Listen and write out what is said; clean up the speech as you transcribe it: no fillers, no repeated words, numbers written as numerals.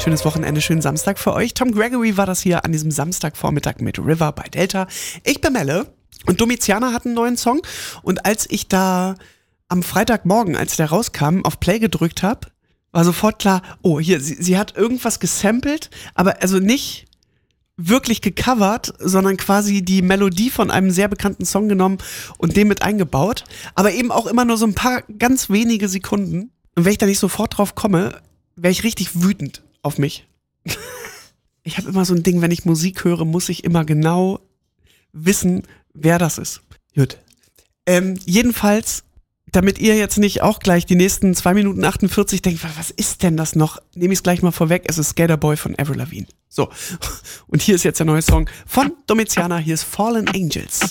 schönes Wochenende, schönen Samstag für euch. Tom Gregory war das hier an diesem Samstagvormittag mit River bei Delta. Ich bin Melle und Domiziana hat einen neuen Song. Und als ich da am Freitagmorgen, als der rauskam, auf Play gedrückt habe, war sofort klar, oh, hier, sie hat irgendwas gesampelt, aber also nicht wirklich gecovert, sondern quasi die Melodie von einem sehr bekannten Song genommen und den mit eingebaut, aber eben auch immer nur so ein paar ganz wenige Sekunden. Und wenn ich da nicht sofort drauf komme, wäre ich richtig wütend auf mich. Ich habe immer so ein Ding, wenn ich Musik höre, muss ich immer genau wissen, wer das ist. Gut. Jedenfalls, damit ihr jetzt nicht auch gleich die nächsten 2 Minuten 48 denkt, was ist denn das noch? Nehme ich es gleich mal vorweg, es ist Skaterboy von Avril Lavigne. So, und hier ist jetzt der neue Song von Domiziana, hier ist Fallen Angels.